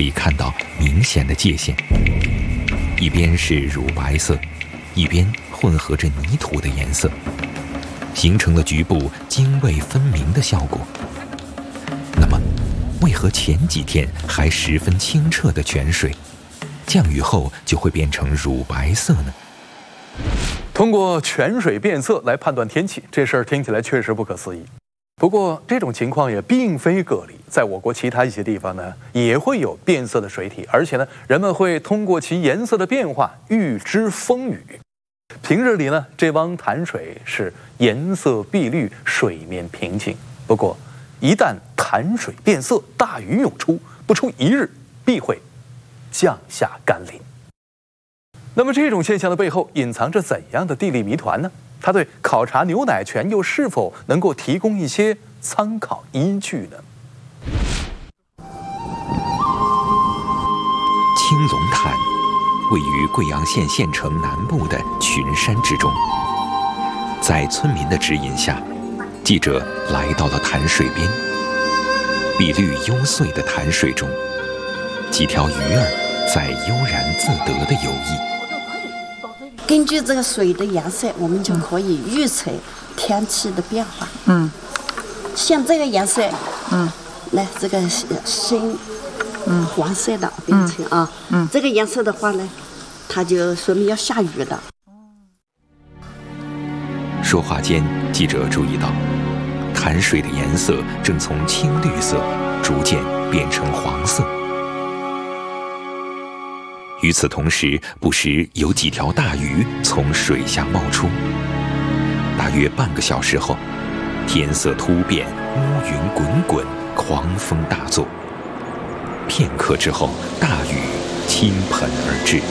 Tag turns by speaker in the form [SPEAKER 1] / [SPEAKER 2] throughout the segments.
[SPEAKER 1] 以看到明显的界限，一边是乳白色，一边混合着泥土的颜色，形成了局部泾渭分明的效果。那么，为何前几天还十分清澈的泉水，降雨后就会变成乳白色呢？
[SPEAKER 2] 通过泉水变色来判断天气，这事儿听起来确实不可思议。不过，这种情况也并非个例，在我国其他一些地方呢，也会有变色的水体，而且呢，人们会通过其颜色的变化预知风雨。平日里呢，这汪潭水是颜色碧绿，水面平静。不过，一旦潭水变色，大雨涌出，不出一日，必会降下甘霖。那么，这种现象的背后隐藏着怎样的地理谜团呢？它对考察牛奶泉又是否能够提供一些参考依据呢？
[SPEAKER 1] 青龙潭位于贵阳县县城南部的群山之中，在村民的指引下，记者来到了潭水边。碧绿幽邃的潭水中，几条鱼儿在悠然自得地游弋。
[SPEAKER 3] 根据这个水的颜色，我们就可以预测天气的变化。像这个颜色，来这个深黄色的变成这个颜色的话呢，它就说明要下雨的。
[SPEAKER 1] 说话间，记者注意到，潭水的颜色正从青绿色逐渐变成黄色。与此同时，不时有几条大鱼从水下冒出。大约半个小时后，天色突变，乌云滚滚，狂风大作。片刻之后，大雨倾盆而至。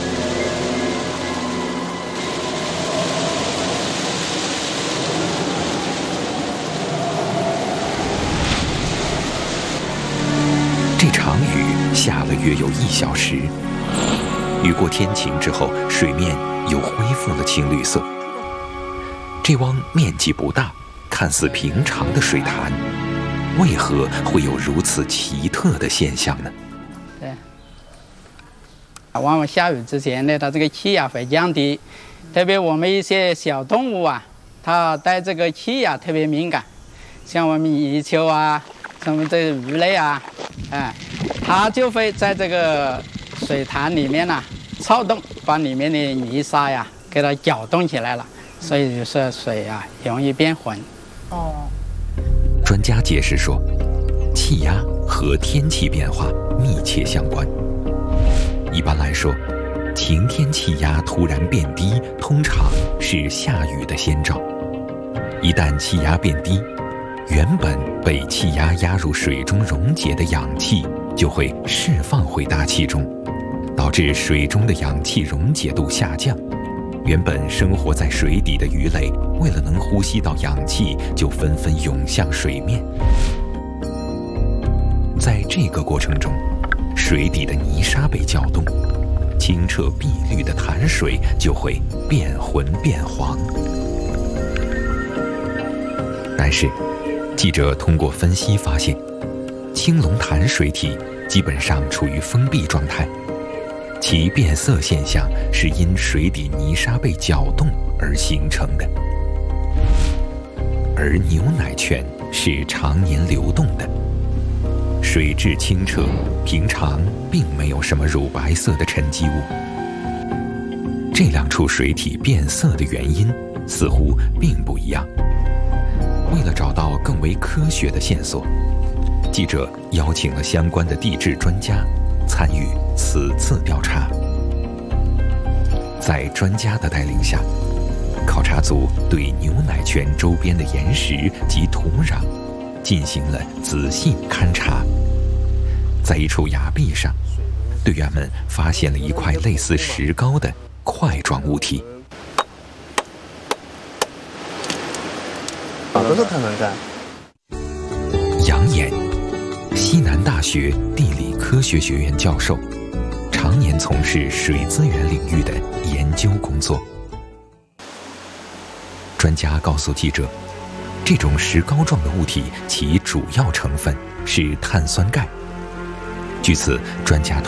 [SPEAKER 1] 这场雨下了约有1小时。雨过天晴之后，水面又恢复了青绿色。这汪面积不大，看似平常的水潭，为何会有如此奇特的现象呢？
[SPEAKER 4] 对，往往下雨之前呢，它这个气压会降低，特别我们一些小动物啊，它对这个气压特别敏感，像我们泥鳅啊，什么这鱼类啊，它就会在这个水潭里面躁动，把里面的泥沙呀给它搅动起来了，所以就是水容易变浑。
[SPEAKER 1] 专家解释说，气压和天气变化密切相关。一般来说，晴天气压突然变低，通常是下雨的先兆。一旦气压变低，原本被气压压入水中溶解的氧气就会释放回大气中，导致水中的氧气溶解度下降。原本生活在水底的鱼类，为了能呼吸到氧气，就纷纷涌向水面。在这个过程中，水底的泥沙被搅动，清澈碧绿的潭水就会变浑变黄。但是，记者通过分析发现，青龙潭水体基本上处于封闭状态，其变色现象是因水底泥沙被搅动而形成的。而牛奶泉是常年流动的，水质清澈，平常并没有什么乳白色的沉积物。这两处水体变色的原因似乎并不一样。为了找到更为科学的线索，记者邀请了相关的地质专家参与此次调查。在专家的带领下，考察组对牛奶泉周边的岩石及土壤进行了仔细勘察。在一处崖壁上，队员们发现了一块类似石膏的块状物体。
[SPEAKER 5] 都是碳酸钙。
[SPEAKER 1] 杨岩，西南大学地理科学学院教授，常年从事水资源领域的研究工作。专家告诉记者，这种石膏状的物体其主要成分是碳酸钙。据此，专家